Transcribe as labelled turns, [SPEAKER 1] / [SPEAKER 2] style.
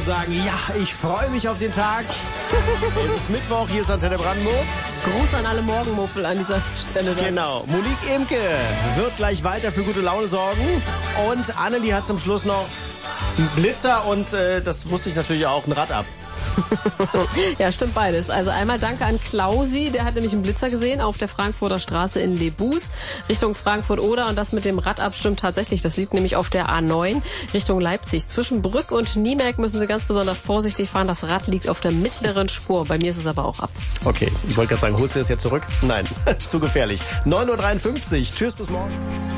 [SPEAKER 1] und sagen, ja, ich freue mich auf den Tag. Es ist Mittwoch, hier ist Antenne Brandenburg.
[SPEAKER 2] Gruß an alle Morgenmuffel an dieser Stelle.
[SPEAKER 1] Genau, Monique Imke wird gleich weiter für gute Laune sorgen. Und Annelie hat zum Schluss noch einen Blitzer und das wusste ich natürlich auch, ein Rad ab.
[SPEAKER 2] Ja, stimmt beides. Also einmal danke an Klausi, der hat nämlich einen Blitzer gesehen auf der Frankfurter Straße in Lebus Richtung Frankfurt-Oder und das mit dem Rad ab stimmt tatsächlich. Das liegt nämlich auf der A9 Richtung Leipzig. Zwischen Brück und Niemelk müssen Sie ganz besonders vorsichtig fahren. Das Rad liegt auf der mittleren Spur. Bei mir ist es aber auch ab.
[SPEAKER 1] Okay, ich wollte gerade sagen, holst du das jetzt zurück? Nein, ist zu gefährlich. 9.53 Uhr. Tschüss, bis morgen.